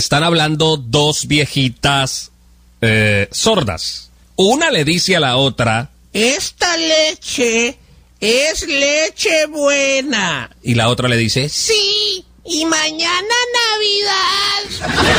Están hablando dos viejitas sordas. Una le dice a la otra: esta leche es leche buena. Y la otra le dice: sí, y mañana Navidad.